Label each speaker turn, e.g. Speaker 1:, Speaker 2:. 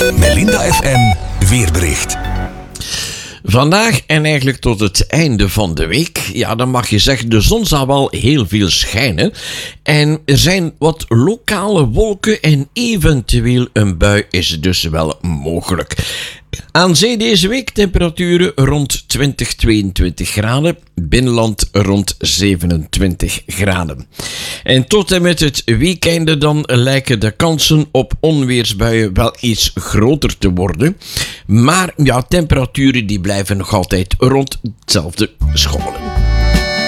Speaker 1: Melinda FM weerbericht.
Speaker 2: Vandaag en eigenlijk tot het einde van de week, ja, dan mag je zeggen, de zon zal wel heel veel schijnen. En er zijn wat lokale wolken en eventueel een bui is dus wel mogelijk. Aan zee deze week temperaturen rond 20-22 graden, binnenland rond 27 graden. En tot en met het weekende dan lijken de kansen op onweersbuien wel iets groter te worden. Maar ja, temperaturen die blijven nog altijd rond hetzelfde schommelen.